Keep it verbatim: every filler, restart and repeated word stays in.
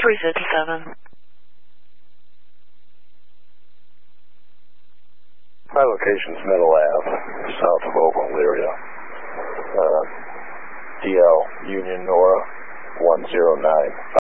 three fifty-seven. My location's Middle Ave, south of Oakland, Elyria. Uh, D L Union Nora one zero nine.